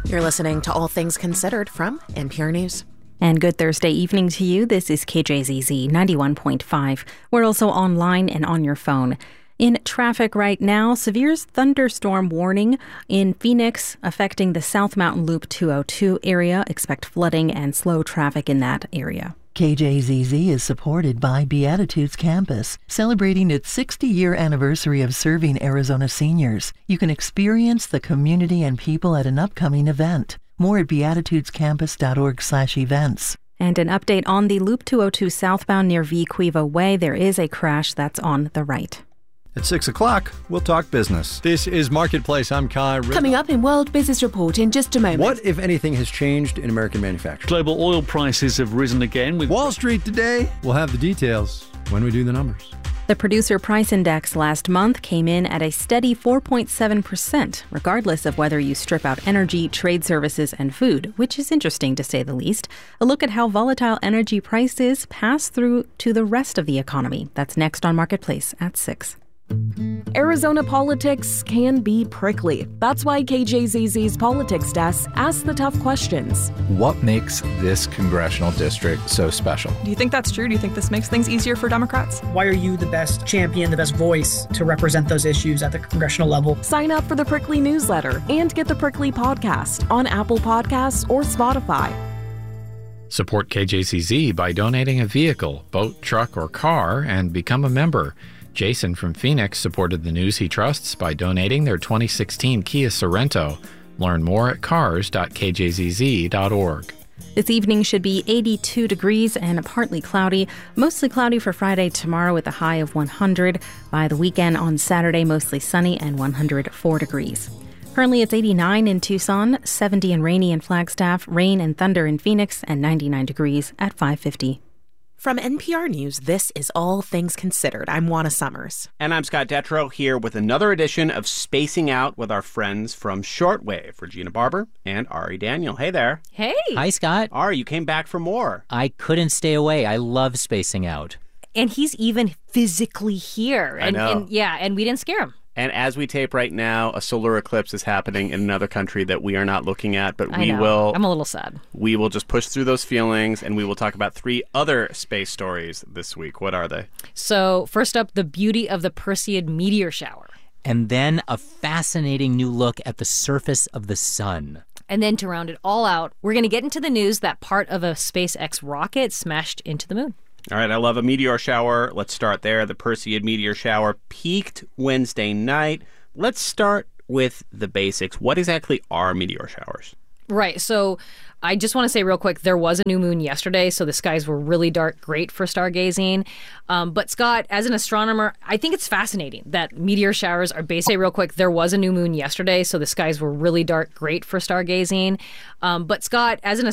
You're listening to All Things Considered from NPR News. And good Thursday evening to you. This is KJZZ 91.5. We're also online and on your phone. In traffic right now, severe thunderstorm warning in Phoenix affecting the South Mountain Loop 202 area. Expect flooding and slow traffic in that area. KJZZ is supported by Beatitudes Campus, celebrating its 60-year anniversary of serving Arizona seniors. You can experience the community and people at an upcoming event. More at beatitudescampus.org/events. And an update on the Loop 202 southbound near V. Cueva Way. There is a crash that's on the right. At 6 o'clock, we'll talk business. This is Marketplace. I'm Kai. Coming up in World Business Report in just a moment. What, if anything, has changed in American manufacturing? Global oil prices have risen again. With Wall Street today. We'll have the details when we do the numbers. The Producer Price Index last month came in at a steady 4.7%, regardless of whether you strip out energy, trade services, and food, which is interesting to say the least. A look at how volatile energy prices pass through to the rest of the economy. That's next on Marketplace at 6. Arizona politics can be prickly. That's why KJZZ's politics desk asks the tough questions. What makes this congressional district so special? Do you think that's true? Do you think this makes things easier for Democrats? Why are you the best champion, the best voice to represent those issues at the congressional level? Sign up for the Prickly newsletter and get the Prickly podcast on Apple Podcasts or Spotify. Support KJZZ by donating a vehicle, boat, truck, or car, and become a member. Jason from Phoenix supported the news he trusts by donating their 2016 Kia Sorento. Learn more at cars.kjzz.org. This evening should be 82 degrees and partly cloudy. Mostly cloudy for Friday tomorrow with a high of 100. By the weekend on Saturday, mostly sunny and 104 degrees. Currently it's 89 in Tucson, 70 and rainy in Flagstaff, rain and thunder in Phoenix, and 99 degrees at 5:50. From NPR News, this is All Things Considered. I'm Juana Summers. And I'm Scott Detrow here with another edition of Spacing Out with our friends from Shortwave, Regina Barber and Ari Daniel. Hey there. Hey. Hi, Scott. Ari, you came back for more. I couldn't stay away. I love Spacing Out. And he's even physically here. I know. And we didn't scare him. And as we tape right now, a solar eclipse is happening in another country that we are not looking at, but we will. I'm a little sad. We will just push through those feelings, and we will talk about 3 other space stories this week. What are they? So, first up, the beauty of the Perseid meteor shower. And then a fascinating new look at the surface of the sun. And then to round it all out, we're going to get into the news that part of a SpaceX rocket smashed into the moon. All right, I love a meteor shower. Let's start there. The Perseid meteor shower peaked Wednesday night. Let's start with the basics. What exactly are meteor showers? Right. So I just want to say real quick, there was a new moon yesterday, so the skies were really dark, great for stargazing. But Scott, as an astronomer, I think it's fascinating that meteor showers are basically real quick. There was a new moon yesterday, so the skies were really dark, great for stargazing. But Scott, as an